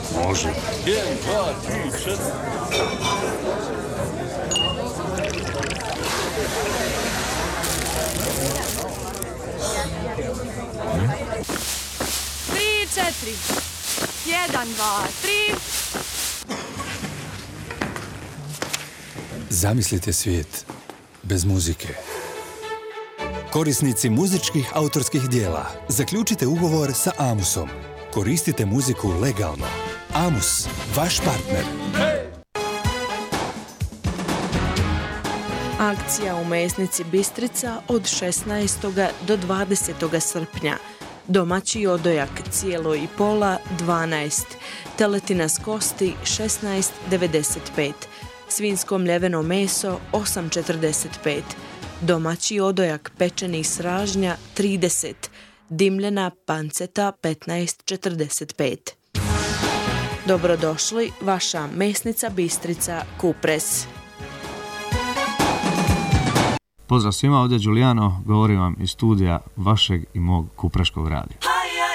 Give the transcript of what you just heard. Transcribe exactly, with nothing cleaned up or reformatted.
Može. Jedan, dva, tri, četiri. Tri, četiri. Jedan, dva, tri. Zamislite svijet bez muzike. Korisnici muzičkih autorskih dijela, zaključite ugovor sa Amusom. Koristite muziku legalno. Amus, vaš partner. Akcija u mesnici Bistrica od šesnaestog do dvadesetog srpnja. Domaći odojak cijelo i pola dvanaest, teletina s kosti šesnaest devedeset pet, svinsko mljeveno meso osam četrdeset pet, domaći odojak pečeni s ražnja trideset, dimljena panceta petnaest četrdeset pet. Dobrodošli, vaša mesnica Bistrica Kupres. Pozdrav svima, ovdje je Giuliano, govorim vam iz studija vašeg i mog kupreškog radija.